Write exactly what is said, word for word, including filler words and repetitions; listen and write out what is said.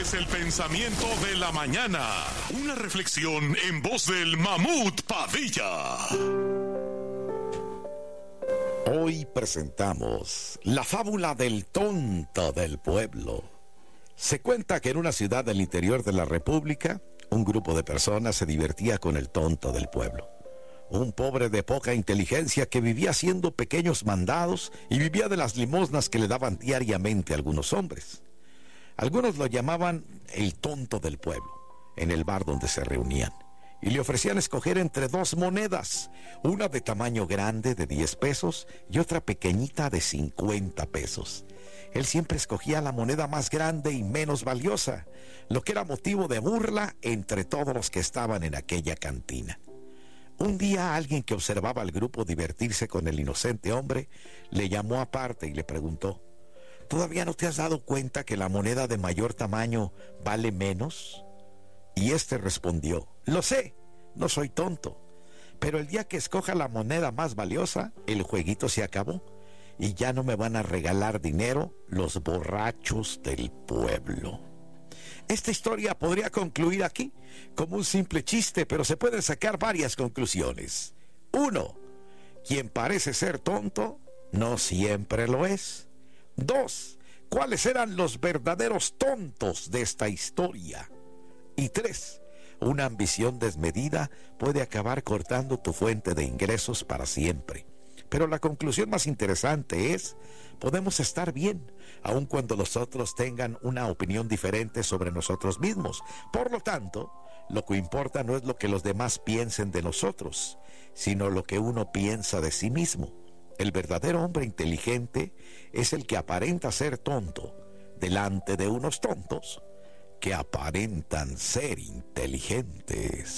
es el pensamiento de la mañana. Una reflexión en voz del Mamut Padilla. Hoy presentamos la fábula del tonto del pueblo. Se cuenta que en una ciudad del interior de la República, un grupo de personas se divertía con el tonto del pueblo. Un pobre de poca inteligencia que vivía haciendo pequeños mandados y vivía de las limosnas que le daban diariamente algunos hombres. Algunos lo llamaban el tonto del pueblo, en el bar donde se reunían, y le ofrecían escoger entre dos monedas, una de tamaño grande de diez pesos y otra pequeñita de cincuenta pesos. Él siempre escogía la moneda más grande y menos valiosa, lo que era motivo de burla entre todos los que estaban en aquella cantina. Un día alguien que observaba al grupo divertirse con el inocente hombre le llamó aparte y le preguntó: ¿todavía no te has dado cuenta que la moneda de mayor tamaño vale menos? Y éste respondió: lo sé, no soy tonto, pero el día que escoja la moneda más valiosa, el jueguito se acabó y ya no me van a regalar dinero los borrachos del pueblo. Esta historia podría concluir aquí como un simple chiste, pero se pueden sacar varias conclusiones. Uno, quien parece ser tonto no siempre lo es. Dos, ¿cuáles eran los verdaderos tontos de esta historia? Y tres, una ambición desmedida puede acabar cortando tu fuente de ingresos para siempre. Pero la conclusión más interesante es: podemos estar bien, aun cuando los otros tengan una opinión diferente sobre nosotros mismos. Por lo tanto, lo que importa no es lo que los demás piensen de nosotros, sino lo que uno piensa de sí mismo. El verdadero hombre inteligente es el que aparenta ser tonto delante de unos tontos que aparentan ser inteligentes.